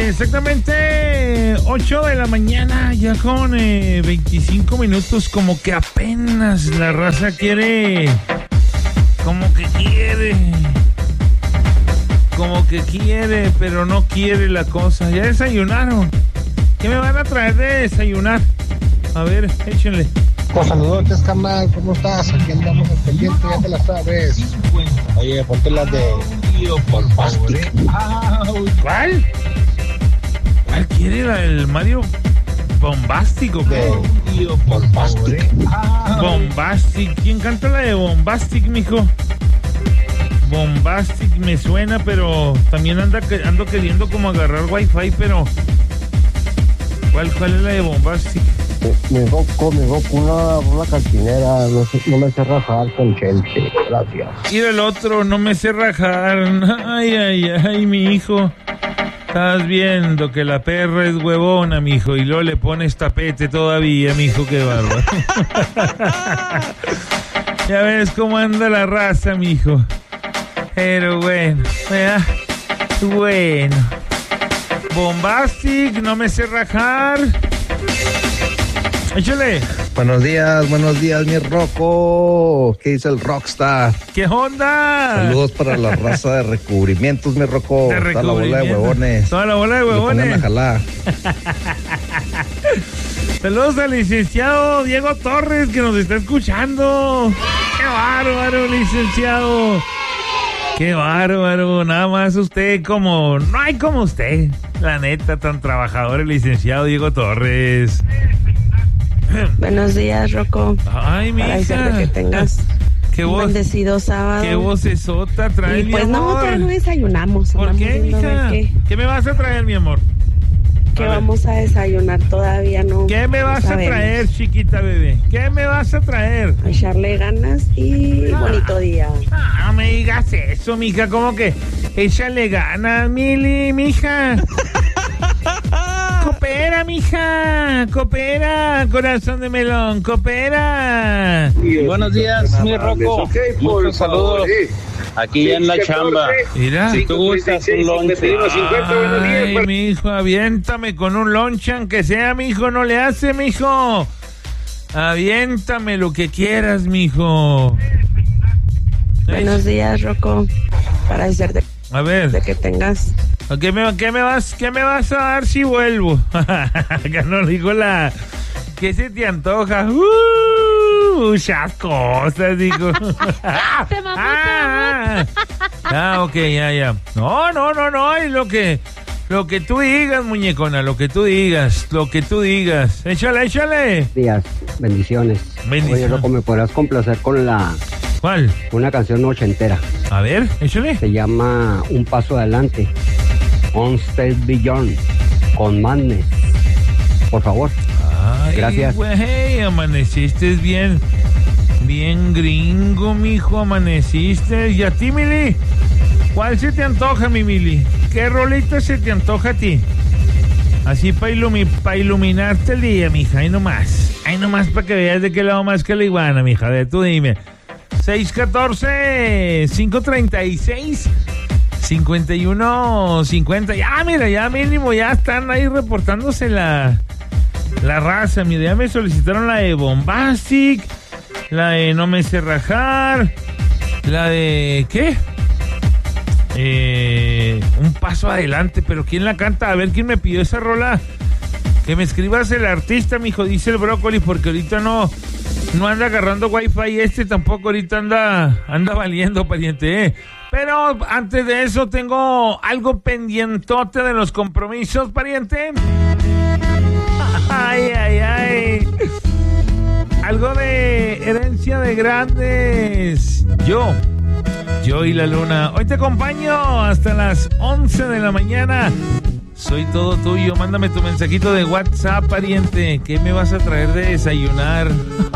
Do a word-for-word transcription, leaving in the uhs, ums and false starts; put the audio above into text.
Exactamente ocho de la mañana, ya con eh, veinticinco minutos, como que apenas la raza quiere, como que quiere, como que quiere, pero no quiere la cosa. Ya desayunaron. ¿Qué me van a traer de desayunar? A ver, échenle. Pues saludos, carnal, ¿cómo estás? Aquí andamos al pendiente, ya te la sabes. Oye, ponte las de Bombastic. ¿Cuál? ¿Cuál quiere la del Mario Bombástico? De Bombastic. Bombastic. ¿Quién canta la de Bombastic, mijo? Bombastic me suena, pero también anda ando queriendo como agarrar wifi, pero ¿cuál, cuál es la de Bombastic? Mi roco, mi roco, una, una cantinera, no, sé, no me sé rajar con Chelsea, gracias. Y del otro, no me sé rajar. Ay, ay, ay, mi hijo. Estás viendo que la perra es huevona, mijo, y luego le pones tapete todavía, mijo, qué bárbaro. Ya ves cómo anda la raza, mijo. Pero bueno, ¿verdad? Bueno. Bombastic, no me sé rajar. Échale. Buenos días, buenos días, mi Rocco. ¿Qué dice el Rockstar? ¿Qué onda? Saludos para la raza de recubrimientos, mi Rocco. De Toda la bola de huevones. Toda la bola de huevones. A jalar. Saludos al licenciado Diego Torres, que nos está escuchando. ¡Qué bárbaro, licenciado! ¡Qué bárbaro! Nada más usted como... No hay como usted. La neta, tan trabajador el licenciado Diego Torres. Buenos días, Rocco. Ay, mi hija. Que tengas ¿Qué un voz, bendecido sábado. Qué vocesota trae, y mi pues amor. no, todavía no desayunamos. ¿Por qué, mija? Qué, ¿Qué me vas a traer, mi amor? ¿Qué vamos a desayunar? Todavía no. ¿Qué me vas no a traer, chiquita bebé? ¿Qué me vas a traer? A echarle ganas y ah, bonito día. Ah, no me digas eso, mija. ¿Cómo que échale ganas, Mili, mija? Coopera, mija, coopera, corazón de melón, coopera. Buenos días, mi Rocco. Muchos saludos. Aquí en la chamba. Mira, si tú gustas un lonche. Ay, mijo, aviéntame con un lonche, aunque sea, mijo, no le hace, mijo. Aviéntame lo que quieras, mijo. Buenos días, Rocco. Para decirte a ver, de que tengas. ¿Qué me, qué me vas, qué me vas a dar si vuelvo? Que no digo la... ¿Qué se te antoja? Uh, muchas cosas, digo. Te mamó, ah, ah, ok, ya, ya. No, no, no, no, es lo que... Lo que tú digas, muñecona, lo que tú digas, lo que tú digas. Échale, échale. Días, bendiciones. Bendiciones. Oye, Rocco, ¿me podrás complacer con la... ¿Cuál? Una canción ochentera. A ver, échale. Se llama Un Paso Adelante. On Step Beyond. Con Madness. Por favor. Ay, gracias. Güey, amaneciste bien. Bien gringo, mijo, amaneciste. ¿Y a ti, Mili? ¿Cuál se te antoja, mi Mili? ¿Qué rolita se te antoja a ti? Así para ilumi pa iluminarte el día, mija. Ahí nomás. Ahí nomás para que veas de qué lado más que la iguana, mija. A ver, tú dime. seis uno cuatro, cinco tres seis, cinco uno cinco cero. Ya, mira, ya mínimo, ya están ahí reportándose la, la raza. Mira, ya me solicitaron la de Bombastic, la de No Me Sé Rajar, la de... ¿qué? Eh, un paso adelante, pero ¿quién la canta? A ver, ¿quién me pidió esa rola? Que me escribas el artista, mijo, dice el brócoli, porque ahorita no... No anda agarrando wifi, este tampoco ahorita anda, anda valiendo, pariente, ¿eh? Pero antes de eso tengo algo pendientote de los compromisos, pariente. Ay, ay, ay. Algo de herencia de grandes. Yo, yo y la luna. Hoy te acompaño hasta las once de la mañana. Soy todo tuyo. Mándame tu mensajito de WhatsApp, pariente. ¿Qué me vas a traer de desayunar?